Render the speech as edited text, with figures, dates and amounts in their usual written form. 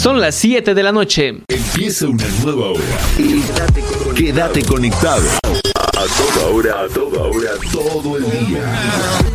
Son las 7 de la noche. Empieza una nueva hora. Quédate conectado. A toda hora, todo el día.